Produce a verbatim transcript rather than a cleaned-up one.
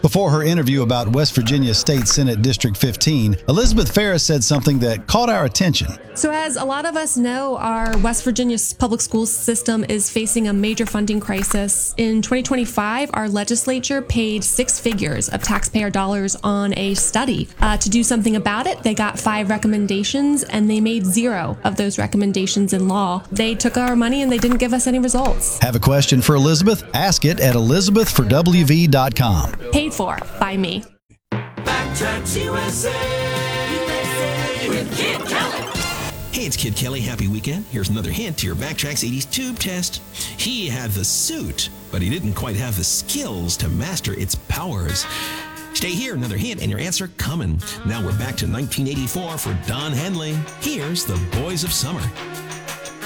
Before her interview about West Virginia State Senate District fifteen, Elizabeth Ferris said something that caught our attention. So as a lot of us know, our West Virginia public school system is facing a major funding crisis. In twenty twenty-five, our legislature paid six figures of taxpayer dollars on a study uh, to do something about it. They got five recommendations and they made zero of those recommendations in law. They took our money and they didn't give us any results. Have a question for Elizabeth? Ask it at elizabeth for w v dot com. Paid for by me. Backtracks U S A with Kid Kelly. Hey, it's Kid Kelly. Happy weekend. Here's another hint to your Backtracks eighties tube test. He had the suit, but he didn't quite have the skills to master its powers. Stay here, another hint, and your answer coming. Now we're back to nineteen eighty-four for Don Henley. Here's The Boys of Summer.